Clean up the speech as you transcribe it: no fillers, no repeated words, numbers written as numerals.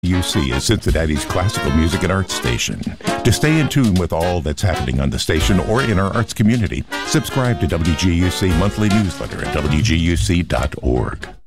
WGUC is Cincinnati's classical music and arts station. To stay in tune with all that's happening on the station or in our arts community, subscribe to WGUC monthly newsletter at WGUC.org.